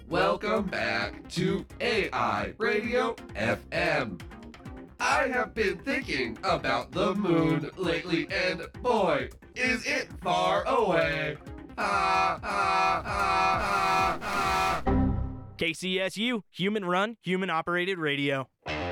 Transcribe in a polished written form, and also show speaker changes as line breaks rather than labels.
Welcome back to AI Radio FM. I have been thinking about the moon lately, and boy, is it far away.
KCSU, human run, human operated radio.